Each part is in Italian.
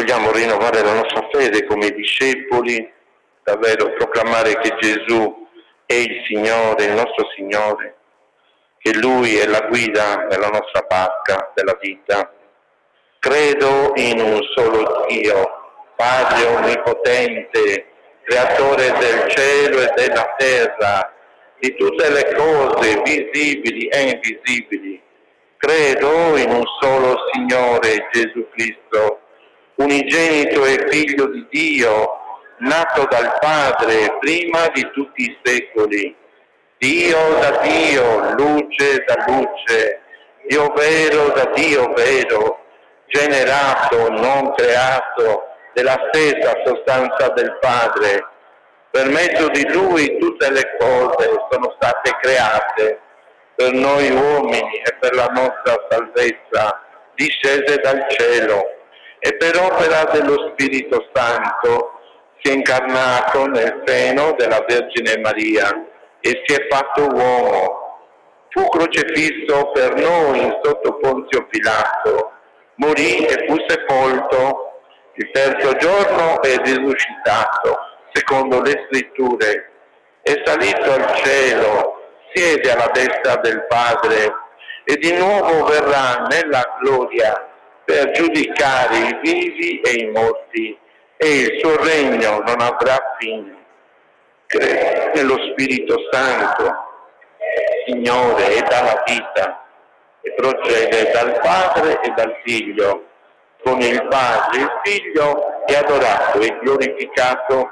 vogliamo rinnovare la nostra fede come discepoli, davvero proclamare che Gesù è il Signore, il nostro Signore, che Lui è la guida della nostra barca, della vita. Credo in un solo Dio, Padre Onnipotente, Creatore del cielo e della terra, di tutte le cose visibili e invisibili. Credo in un solo Signore, Gesù Cristo, unigenito e figlio di Dio, nato dal Padre prima di tutti i secoli, Dio da Dio, luce da luce, Dio vero da Dio vero, generato, non creato, della stessa sostanza del Padre. Per mezzo di Lui tutte le cose sono state create, per noi uomini e per la nostra salvezza, discese dal cielo, e per opera dello Spirito Santo si è incarnato nel seno della Vergine Maria e si è fatto uomo. Fu crocifisso per noi sotto Ponzio Pilato, morì e fu sepolto. Il terzo giorno è risuscitato, secondo le Scritture, è salito al cielo, siede alla destra del Padre e di nuovo verrà nella gloria per giudicare i vivi e i morti, e il suo regno non avrà fine. Credo nello Spirito Santo, Signore, e dalla vita, e procede dal Padre e dal Figlio. Con il Padre il Figlio è adorato e glorificato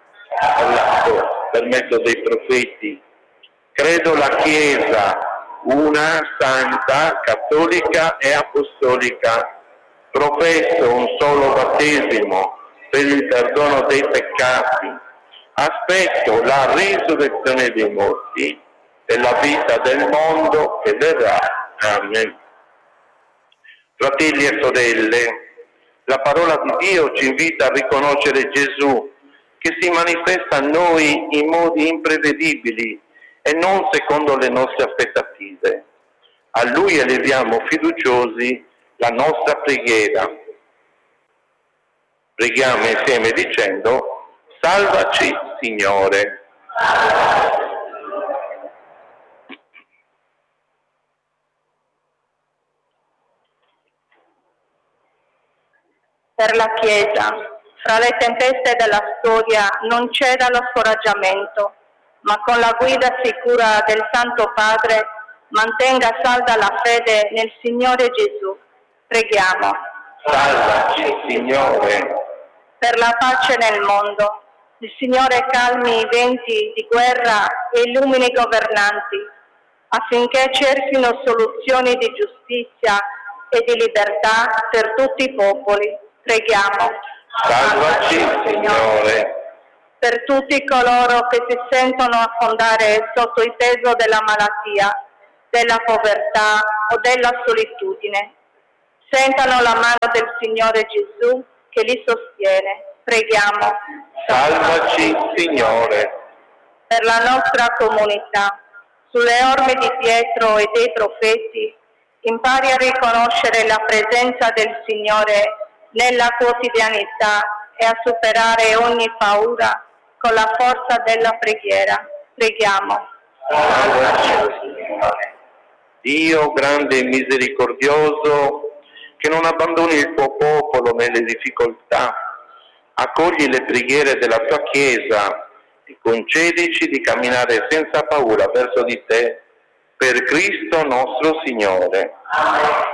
per mezzo dei profeti. Credo la Chiesa, una, santa, cattolica e apostolica. Professo un solo battesimo per il perdono dei peccati. Aspetto la risurrezione dei morti e la vita del mondo che verrà. Amen. Fratelli e sorelle, la parola di Dio ci invita a riconoscere Gesù, che si manifesta a noi in modi imprevedibili e non secondo le nostre aspettative. A Lui eleviamo fiduciosi la nostra preghiera. Preghiamo insieme dicendo: salvaci, Signore. Per la Chiesa, fra le tempeste della storia non ceda lo scoraggiamento, ma con la guida sicura del Santo Padre mantenga salda la fede nel Signore Gesù. Preghiamo. Salvaci, Signore. Per la pace nel mondo, il Signore calmi i venti di guerra e illumini i governanti, affinché cerchino soluzioni di giustizia e di libertà per tutti i popoli. Preghiamo. Salvaci, Signore. Per tutti coloro che si sentono affondare sotto il peso della malattia, della povertà o della solitudine, sentano la mano del Signore Gesù che li sostiene. Preghiamo. Salvaci, Signore. Per la nostra comunità, sulle orme di Pietro e dei profeti, impari a riconoscere la presenza del Signore nella quotidianità e a superare ogni paura con la forza della preghiera. Preghiamo. Salvaci, Signore. Dio grande e misericordioso, che non abbandoni il tuo popolo nelle difficoltà, accogli le preghiere della tua Chiesa e concedici di camminare senza paura verso di te, per Cristo nostro Signore. Amen.